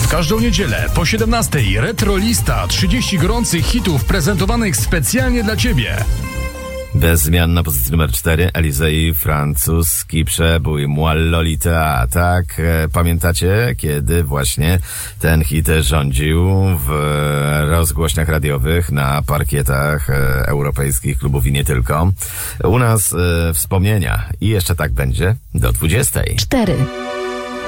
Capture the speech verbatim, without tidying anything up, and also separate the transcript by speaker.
Speaker 1: W każdą niedzielę po siedemnastej Retro Lista, trzydzieści gorących hitów prezentowanych specjalnie dla Ciebie.
Speaker 2: Bez zmian na pozycji numer cztery Elizei, francuski przebój Moi Lolita. Tak, e, pamiętacie, kiedy właśnie ten hit rządził w rozgłośniach radiowych, na parkietach e, europejskich klubów i nie tylko. U nas e, wspomnienia i jeszcze tak będzie do dwudziestej.
Speaker 3: cztery.